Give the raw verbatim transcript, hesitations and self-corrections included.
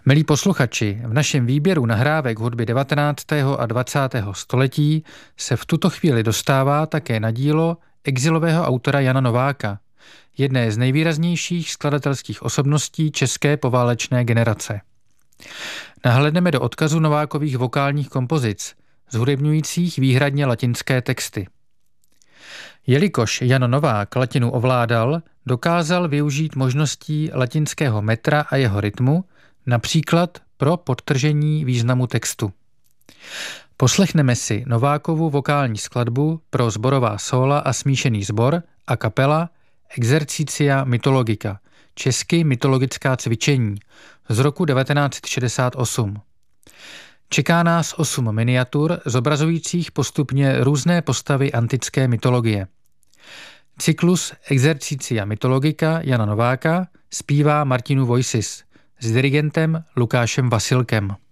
Milí posluchači, v našem výběru nahrávek hudby devatenáctého a dvacátého století se v tuto chvíli dostává také na dílo exilového autora Jana Nováka, jedné z nejvýraznějších skladatelských osobností české poválečné generace. Nahlédneme do odkazu Novákových vokálních kompozic, zhudebňujících výhradně latinské texty. Jelikož Jan Novák latinu ovládal, dokázal využít možností latinského metra a jeho rytmu, například pro podtržení významu textu. Poslechneme si Novákovu vokální skladbu pro sborová sóla a smíšený sbor a kapela Exercitia mythologica, česky mytologická cvičení, z roku devatenáct set šedesát osm. Čeká nás osm miniatur zobrazujících postupně různé postavy antické mytologie. Cyklus Exercitia mythologica Jana Nováka zpívá Martinu Voices s dirigentem Lukášem Vasilkem.